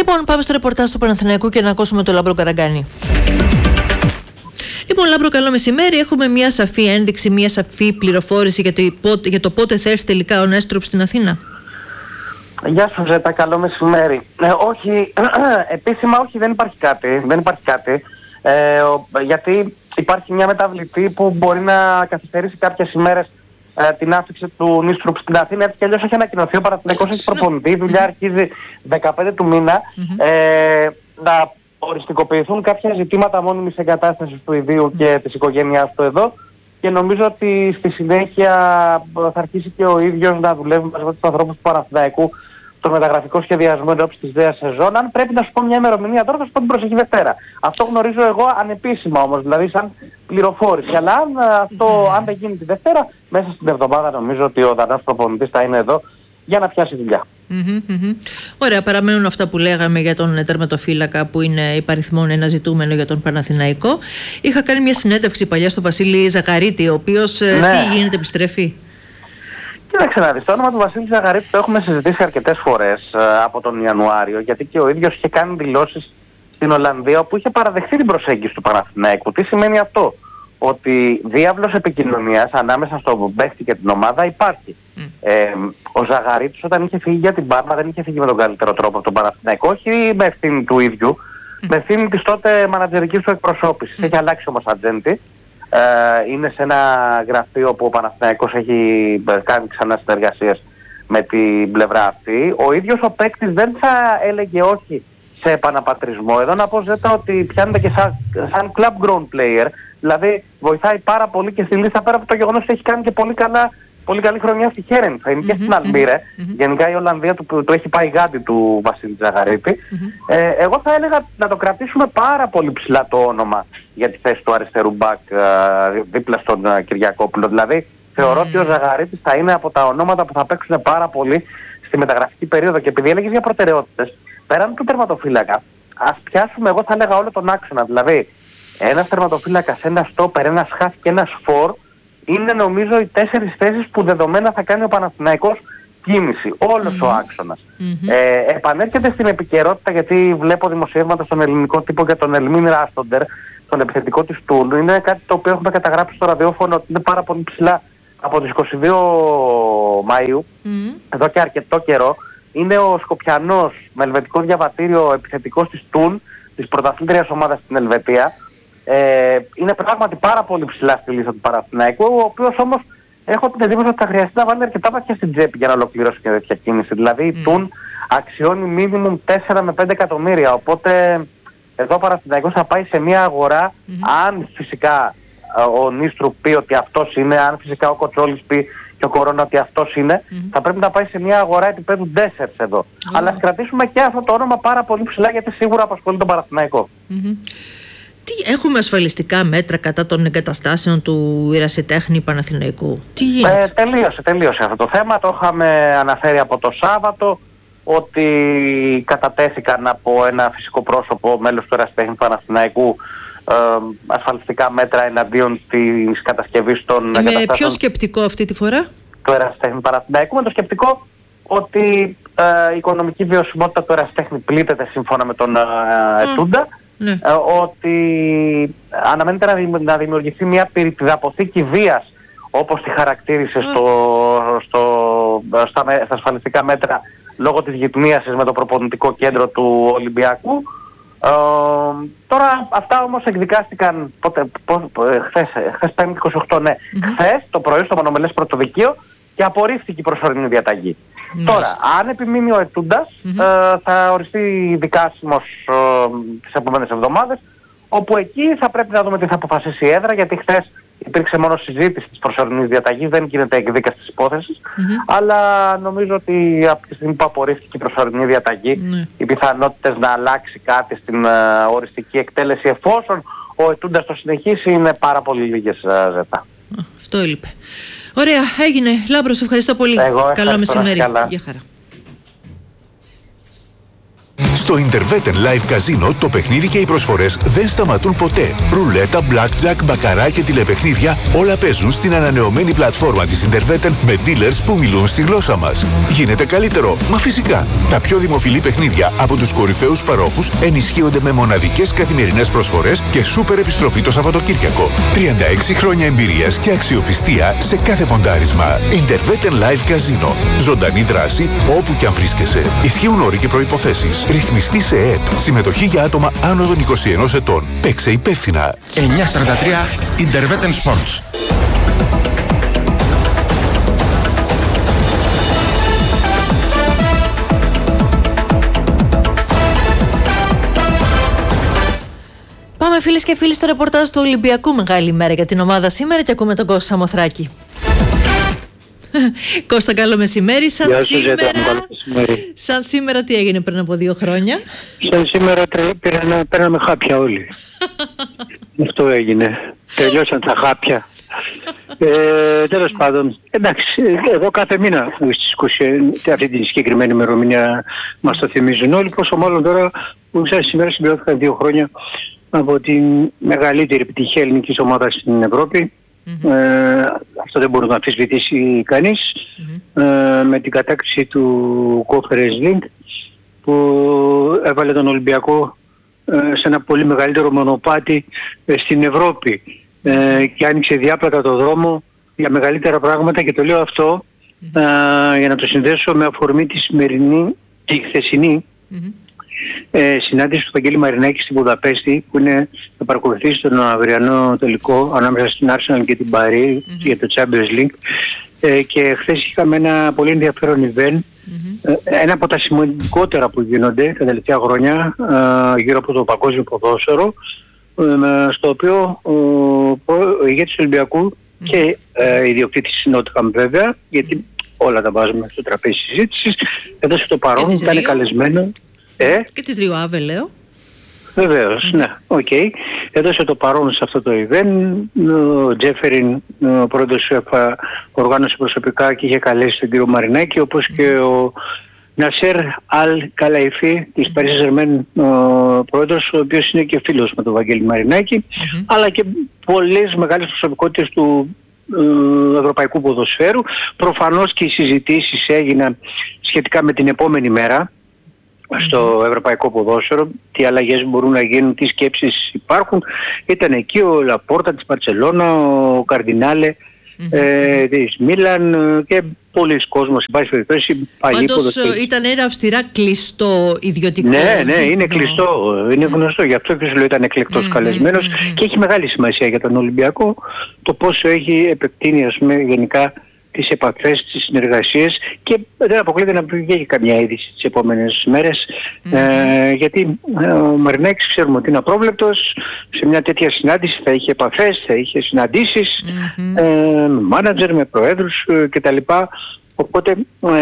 Λοιπόν, πάμε στο ρεπορτάζ του Παναθηναϊκού και να ακούσουμε τον Λάμπρο Καραγκάνη. Λοιπόν, Λάμπρο, καλό μεσημέρι. Έχουμε μια σαφή ένδειξη, μια σαφή πληροφόρηση για το πότε θα έρθει τελικά ο Νέστροπ στην Αθήνα. Γεια σου, Ζέτα, καλό μεσημέρι. Όχι, επίσημα όχι, δεν υπάρχει κάτι. Γιατί υπάρχει μια μεταβλητή που μπορεί να καθυστερήσει κάποιες ημέρες την άφηξη του Νίστρουπ στην Αθήνα. Έτσι κι αλλιώς έχει ανακοινωθεί, ο Παναθηναϊκός έχει προπονηθεί, η δουλειά αρχίζει 15 του μήνα. Να οριστικοποιηθούν κάποια ζητήματα μόνιμης εγκατάστασης του ιδίου και της οικογένειάς του εδώ, και νομίζω ότι στη συνέχεια θα αρχίσει και ο ίδιος να δουλεύει μαζί με τους ανθρώπους του Παναθηναϊκού τον μεταγραφικό σχεδιασμό ενόψει της νέας σεζόν. Αν πρέπει να σου πω μια ημερομηνία τώρα, θα σου πω την προσεχή Δευτέρα. Αυτό γνωρίζω εγώ ανεπίσημα όμως, δηλαδή σαν πληροφόρηση. Αλλά αν δεν γίνει τη Δευτέρα, μέσα στην εβδομάδα νομίζω ότι ο Δανός προπονητής θα είναι εδώ για να πιάσει δουλειά. Ωραία, παραμένουν αυτά που λέγαμε για τον τερματοφύλακα, που είναι υπαριθμόν ένα ζητούμενο για τον Παναθηναϊκό. Είχα κάνει μια συνέντευξη παλιά στον Βασίλη Ζαγαρίτη, ο οποίος τι γίνεται, επιστρέφει? Κοίταξε να δεις, το όνομα του Βασίλη Ζαγαρίτη το έχουμε συζητήσει αρκετές φορές από τον Ιανουάριο, γιατί και ο ίδιος είχε κάνει δηλώσεις στην Ολλανδία όπου είχε παραδεχθεί την προσέγγιση του Παναθηναϊκού. Τι σημαίνει αυτό? Ότι διάβλος επικοινωνίας ανάμεσα στον παίχτη και την ομάδα υπάρχει. Ο Ζαγαρίτης όταν είχε φύγει για την Πάρμα δεν είχε φύγει με τον καλύτερο τρόπο από τον Παναθηναϊκό, όχι με ευθύνη του ίδιου, με ευθύνη της τότε μανατζερικής του εκπροσώπησης. Έχει αλλάξει όμως ατζέντη. Είναι σε ένα γραφείο που ο Παναθηναϊκός έχει κάνει ξανά συνεργασίες με την πλευρά αυτή. Ο ίδιος ο παίκτης δεν θα έλεγε όχι σε επαναπατρισμό. Εδώ να πω, Ζέτα, ότι πιάνεται και σαν club grown player. Δηλαδή βοηθάει πάρα πολύ και στη λίστα, πέρα από το γεγονός ότι έχει κάνει και πολύ καλή χρονιά στη Χέρεν. Θα είναι και στην Αλμύρε. Γενικά η Ολλανδία του έχει πάει γάντι του Βασίλη Ζαγαρίτη. Εγώ θα έλεγα να το κρατήσουμε πάρα πολύ ψηλά το όνομα για τη θέση του αριστερού μπακ δίπλα στον Κυριακόπουλο. Δηλαδή θεωρώ ότι ο Ζαγαρίτης θα είναι από τα ονόματα που θα παίξουν πάρα πολύ στη μεταγραφική περίοδο. Και επειδή έλεγες για προτεραιότητες, πέραν του τερματοφύλακα, ας πιάσουμε, εγώ θα έλεγα όλο τον άξονα. Δηλαδή ένας τερματοφύλακας, ένας στόπερ, ένας χαφ και ένας φορ είναι νομίζω οι 4 θέσεις που δεδομένα θα κάνει ο Παναθηναϊκός κίνηση. Όλος ο άξονας. Επανέρχεται στην επικαιρότητα, γιατί βλέπω δημοσιεύματα στον ελληνικό τύπο για τον Ελμίν Ράστοντερ, τον επιθετικό της Τούλου. Είναι κάτι το οποίο έχουμε καταγράψει στο ραδιόφωνο ότι είναι πάρα πολύ ψηλά από τις 22 Μαΐου, εδώ και αρκετό καιρό. Είναι ο Σκοπιανός με ελβετικό διαβατήριο επιθετικός της Τούν, της πρωταθλήτριας ομάδας στην Ελβετία. Είναι πράγματι πάρα πολύ ψηλά στη λίστα του Παναθηναϊκού, ο οποίος όμως έχω την εντύπωση ότι θα χρειαστεί να βάλει αρκετά βαθιά στην τσέπη για να ολοκληρώσει και τέτοια κίνηση. Δηλαδή η Τούν αξιώνει μίνιμουμ 4 με 5 εκατομμύρια. Οπότε εδώ ο Παναθηναϊκός θα πάει σε μια αγορά, αν φυσικά ο Νίστρουπ πει ότι αυτός είναι, αν φυσικά ο Κοτσόλης πει και ο Κορώνα ότι αυτός είναι, θα πρέπει να πάει σε μια αγορά επίπεδου ντέσσερτς εδώ. Αλλά ας κρατήσουμε και αυτό το όνομα πάρα πολύ ψηλά, γιατί σίγουρα απασχολεί τον Παναθηναϊκό. Έχουμε ασφαλιστικά μέτρα κατά των εγκαταστάσεων του ερασιτέχνη Παναθηναϊκού? Τι γίνεται? Τελείωσε αυτό το θέμα. Το είχαμε αναφέρει από το Σάββατο, ότι κατατέθηκαν από ένα φυσικό πρόσωπο, μέλος του ερασιτέχνη Παναθηναϊκού, ασφαλιστικά μέτρα εναντίον της κατασκευής των εγκαταστάσεων. Με ποιο σκεπτικό αυτή τη φορά? Το ερασιτέχνη Παναθηναϊκού, με το σκεπτικό ότι η οικονομική βιωσιμότητα του ερασιτέχνη πλήττεται σύμφωνα με τον Ετούντα. Ότι αναμένεται να δημιουργηθεί μια πυρηδαποθήκη βίας, όπως τη χαρακτήρισε στα ασφαλιστικά μέτρα, λόγω της γυπνίασης με το προπονητικό κέντρο του Ολυμπιακού. Τώρα αυτά όμως εκδικάστηκαν χθες 5η 28, χθες το πρωί στο μονομελές πρωτοδικείο, και απορρίφθηκε η προσωρινή διαταγή. Τώρα, αν επιμείνει ο Ετούντας, θα οριστεί δικάσιμος τις επόμενες εβδομάδες, όπου εκεί θα πρέπει να δούμε τι θα αποφασίσει η έδρα, γιατί χθες υπήρξε μόνο συζήτηση της προσωρινής διαταγής, δεν γίνεται εκδίκαση της υπόθεσης, αλλά νομίζω ότι από τη στιγμή που απορρίφθηκε η προσωρινή διαταγή, οι πιθανότητες να αλλάξει κάτι στην οριστική εκτέλεση, εφόσον ο Ετούντας το συνεχίσει, είναι πάρα πολύ λίγες, Ζέτα. Αυτό έλειπε. Ωραία, έγινε. Λάμπρο, σε ευχαριστώ πολύ. Καλό μεσημέρι. Γεια χαρά. Στο Interwetten Live Casino το παιχνίδι και οι προσφορές δεν σταματούν ποτέ. Ρουλέτα, blackjack, μπακαρά και τηλεπαιχνίδια όλα παίζουν στην ανανεωμένη πλατφόρμα της Interwetten με dealers που μιλούν στη γλώσσα μας. Γίνεται καλύτερο, μα φυσικά. Τα πιο δημοφιλή παιχνίδια από τους κορυφαίους παρόχους ενισχύονται με μοναδικές καθημερινές προσφορές και σούπερ επιστροφή το Σαββατοκύριακο. 36 χρόνια εμπειρίας και αξιοπιστία σε κάθε ποντάρισμα. Interwetten Live Casino. Ζωντανή δράση όπου και αν βρίσκεσαι. Ισχύουν όροι και προϋποθέσεις. Ρυθμιστή σε ΕΕΠ. Συμμετοχή για άτομα άνω των 21 ετών. Παίξε υπεύθυνα. 943 Interwetten Sports. Πάμε φίλες και φίλοι στο ρεπορτάζ του Ολυμπιακού. Μεγάλη ημέρα για την ομάδα σήμερα και ακούμε τον Κώστα Σαμοθράκη. Κώστα, καλό μεσημέρι. Σαν σήμερα τι έγινε πριν από 2 χρόνια? Σαν σήμερα πέραμε χάπια όλοι. Αυτό έγινε. Τελειώσαν τα χάπια. Τέλος πάντων, εντάξει, εδώ κάθε μήνα στις 20, αυτή τη συγκεκριμένη ημερομηνία μας το θυμίζουν όλοι, πόσο μάλλον τώρα που σαν σήμερα συμπληρώθηκαν 2 χρόνια από τη μεγαλύτερη επιτυχία ελληνικής ομάδας στην Ευρώπη. Αυτό δεν μπορεί να αμφισβητήσει κανείς. Με την κατάκτηση του Conference League που έβαλε τον Ολυμπιακό σε ένα πολύ μεγαλύτερο μονοπάτι στην Ευρώπη και άνοιξε διάπλατα το δρόμο για μεγαλύτερα πράγματα, και το λέω αυτό για να το συνδέσω με αφορμή τη σημερινή και η χθεσινή συνάντηση του Βαγγέλη Μαρινάκη στην Βουδαπέστη, που είναι να παρακολουθήσει τον αυριανό τελικό ανάμεσα στην Arsenal και την Paris για το Champions League. Και χθες είχαμε ένα πολύ ενδιαφέρον event, ένα από τα σημαντικότερα που γίνονται τα τελευταία χρόνια γύρω από το παγκόσμιο ποδόσφαιρο, στο οποίο ο ηγέτης του Ολυμπιακού και ιδιοκτήτης Νότιχαμ βέβαια, γιατί όλα τα βάζουμε στο τραπέζι συζήτησης, έδωσε το παρόν, ήταν καλεσμένο. Και της Ρίου Άβε, λέω. Βεβαίως, ναι, οκ. Έδωσε το παρόν σε αυτό το event. Ο Τζέφεριν, ο πρόεδρος του ΕΦΑ, οργάνωσε προσωπικά και είχε καλέσει τον κύριο Μαρινάκη, όπως και ο Νασέρ Αλ Καλαϊφή της Paris Saint-Germain, ο πρόεδρος, ο οποίος είναι και φίλος με τον Βαγγέλη Μαρινάκη, αλλά και πολλές μεγάλες προσωπικότητες του ευρωπαϊκού ποδοσφαίρου. Προφανώς και οι συζητήσεις έγιναν σχετικά με την επόμενη μέρα στο ευρωπαϊκό ποδόσφαιρο, τι αλλαγές μπορούν να γίνουν, τι σκέψεις υπάρχουν. Ήταν εκεί ο Λαπόρτα της Μπαρσελόνα, ο Καρδινάλε της Μίλαν και πολλοί κόσμος, εν πάση περιπτώσει. Πάντως ήταν ένα αυστηρά κλειστό ιδιωτικό. Ναι, είναι κλειστό, είναι γνωστό. Γι' αυτό και σου λέω ήταν εκλεκτός καλεσμένος και έχει μεγάλη σημασία για τον Ολυμπιακό το πόσο έχει επεκτείνει, ας πούμε, γενικά τις επαφές, τις συνεργασίες, και δεν αποκλείεται να βγει καμιά είδηση τις επόμενες μέρες, γιατί ο Μαρινάκης ξέρουμε ότι είναι απρόβλεπτος. Σε μια τέτοια συνάντηση θα είχε επαφές, θα είχε συναντήσεις με μάνατζερ, με προέδρους κτλ. Οπότε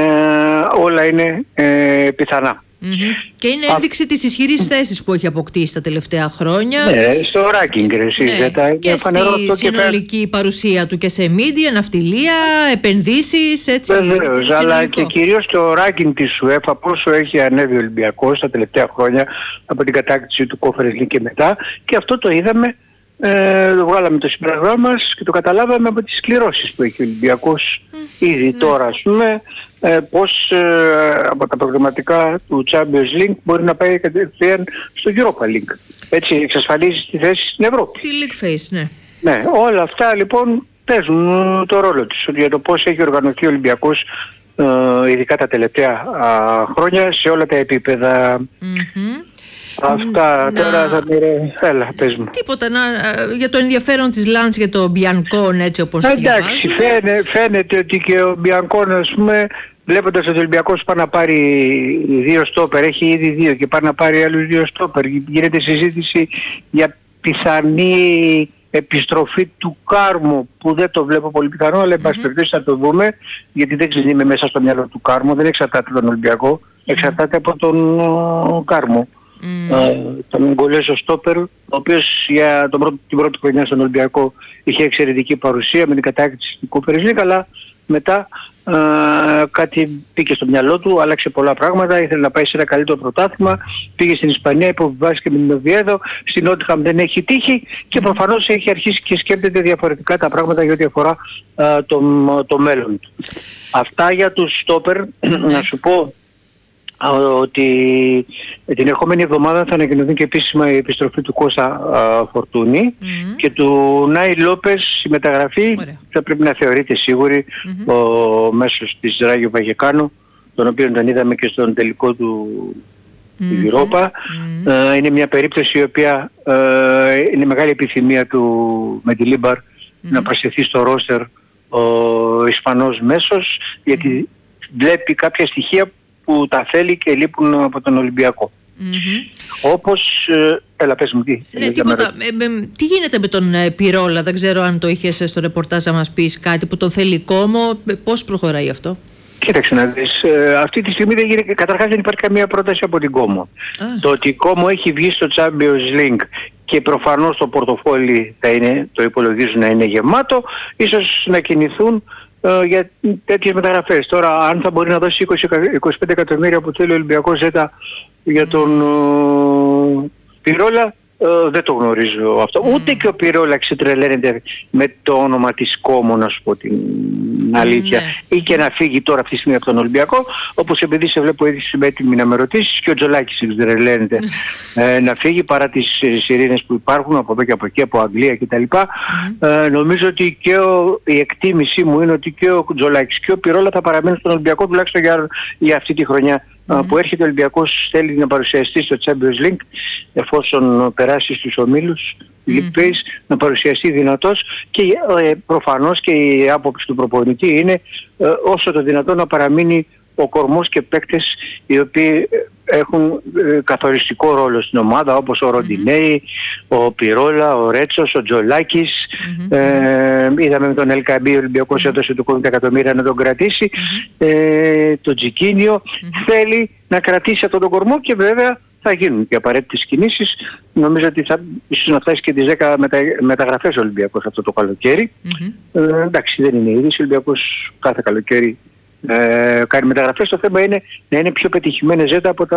όλα είναι πιθανά. Και είναι ένδειξη της ισχυρής θέσης που έχει αποκτήσει τα τελευταία χρόνια. Ναι, στο ranking και στη συνολική παρουσία του και σε media, ναυτιλία, επενδύσεις, έτσι. Βεβαίως, αλλά και κυρίως το ranking της UEFA, πόσο έχει ανέβει ο Ολυμπιακός τα τελευταία χρόνια από την κατάκτηση του Conference League και μετά, και αυτό το είδαμε, το βγάλαμε το συμπέρασμά μας και το καταλάβαμε από τις σκληρώσεις που έχει ο Ολυμπιακός ήδη τώρα, ας πούμε, πώς από τα προγραμματικά του Champions League μπορεί να πάει κατευθείαν στο Europa League. Έτσι εξασφαλίζει τη θέση στην Ευρώπη. Τη League Phase, ναι. Ναι, όλα αυτά λοιπόν παίζουν το ρόλο τους για το πώς έχει οργανωθεί ο Ολυμπιακός, ειδικά τα τελευταία χρόνια, σε όλα τα επίπεδα. Αυτά τώρα θα μοιρε... Έλα, πες μου. Τίποτα, για το ενδιαφέρον της Λαντς για το Μπιανκόν, έτσι όπως εντάξει, φαίνεται ότι και ο Μπιανκόν, ας πούμε, βλέποντας ότι ο Ολυμπιακός πάει να πάρει 2 στόπερ, έχει ήδη 2 και πάει να πάρει άλλους 2 στόπερ, γίνεται συζήτηση για πιθανή επιστροφή του Κάρμου, που δεν το βλέπω πολύ πιθανό, αλλά εν πάση περιπτώσει θα το δούμε, γιατί δεν είμαι μέσα στο μυαλό του Κάρμου, δεν εξαρτάται τον Ολυμπιακό, εξαρτάται από τον Κάρμο. Τον Γκολέζο στόπερ, ο οποίος για την πρώτη χρονιά στον Ολυμπιακό είχε εξαιρετική παρουσία με την κατάκτηση του Conference League, αλλά μετά κάτι πήγε στο μυαλό του, άλλαξε πολλά πράγματα, ήθελε να πάει σε ένα καλύτερο πρωτάθλημα, πήγε στην Ισπανία, υποβιβάστηκε με την Οβιέδο, στην Νότιχαμ δεν έχει τύχει και προφανώς έχει αρχίσει και σκέπτεται διαφορετικά τα πράγματα για ό,τι αφορά το μέλλον του. Αυτά για τους στόπερ. Να σου πω ότι την ερχόμενη εβδομάδα θα ανακοινωθεί και επίσημα η επιστροφή του Κώστα Φορτούνη και του Νάι Λόπες. Η μεταγραφή θα πρέπει να θεωρείται σίγουρη ο μέσος της Ράγιο Βαγεκάνου, τον οποίο τον είδαμε και στον τελικό του Europa. Είναι μια περίπτωση η οποία είναι μεγάλη επιθυμία του Μεντιλίμπαρ να προσθεθεί στο ρόστερ ο Ισπανός μέσος, γιατί βλέπει κάποια στοιχεία που τα θέλει και λείπουν από τον Ολυμπιακό. Όπως, έλα πες μου τι. Τίποτα. Τι γίνεται με τον Πυρόλα, δεν ξέρω αν το είχες στο ρεπορτάζ να μας πεις κάτι που τον θέλει Κόμο, πώς προχωράει αυτό? Κοίταξε να δεις, αυτή τη στιγμή δεν γίνεται, καταρχάς δεν υπάρχει καμία πρόταση από την Κόμο. Το ότι η Κόμο έχει βγει στο Champions League και προφανώς το πορτοφόλι το υπολογίζουν να είναι γεμάτο, ίσως να κινηθούν για τέτοιες μεταγραφές. Τώρα αν θα μπορεί να δώσει 20-25 εκατομμύρια που θέλει ο Ολυμπιακός Ζέτα για τον Πυρόλα, δεν το γνωρίζω αυτό. Ούτε και ο Πυρόλα ξετρελαίνεται με το όνομα της Κόμο, να σου πω την αλήθεια. Ή και να φύγει τώρα αυτή τη στιγμή από τον Ολυμπιακό, όπως επειδή σε βλέπω ήδη έτοιμη να με ρωτήσεις, και ο Τζολάκης ξετρελαίνεται να φύγει παρά τις σιρήνες που υπάρχουν από εδώ και από εκεί, από Αγγλία κτλ. Νομίζω ότι και η εκτίμησή μου είναι ότι και ο Τζολάκης και ο Πυρόλα θα παραμείνουν στον Ολυμπιακό τουλάχιστον για αυτή τη χρονιά που έρχεται. Ο Ολυμπιακός θέλει να παρουσιαστεί στο Champions League, εφόσον περάσει στους ομίλους League Phase, να παρουσιαστεί δυνατός, και προφανώς και η άποψη του προπονητή είναι όσο το δυνατόν να παραμείνει ο κορμός και παίκτες οι οποίοι έχουν καθοριστικό ρόλο στην ομάδα, όπως ο Ροντινέη, ο Πυρόλα, ο Ρέτσος, ο Τζολάκης. Είδαμε με τον Ελκαμπή ο Ολυμπιακός έδωσε το 20 εκατομμύρια να τον κρατήσει. Το Τζικίνιο θέλει να κρατήσει αυτόν τον κορμό και βέβαια θα γίνουν και απαραίτητες κινήσεις. Νομίζω ότι θα ίσως να φτάσει και τις 10 μεταγραφές ο Ολυμπιακός αυτό το καλοκαίρι. Εντάξει, δεν είναι είδηση. Ο Ολυμπιακός κάθε καλοκαίρι κάνει μεταγραφές. Το θέμα είναι να είναι πιο πετυχημένες Ζέτα από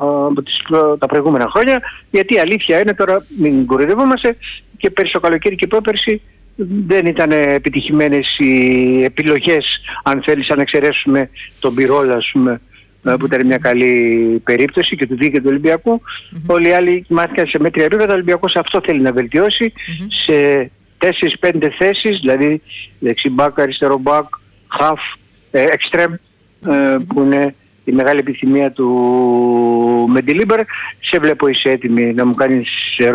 τα προηγούμενα χρόνια, γιατί η αλήθεια είναι, τώρα μην κοροϊδευόμαστε, και πέρσι το καλοκαίρι και πρόπερσι δεν ήταν επιτυχημένες οι επιλογές, αν θέλεις, αν εξαιρέσουμε τον Πυρόλα, ας πούμε, που ήταν μια καλή περίπτωση και του δίκαιου του Ολυμπιακού. Όλοι οι άλλοι μάθηκαν σε μέτρια επίπεδα. Ο Ολυμπιακός αυτό θέλει να βελτιώσει σε 4-5 θέσεις, δηλαδή δεξιμπάκ, αριστερό μπακ, χαφ, εξτρέμ, που είναι η μεγάλη επιθυμία του Μεντιλίμπαρ. Σε βλέπω είσαι έτοιμη να μου κάνεις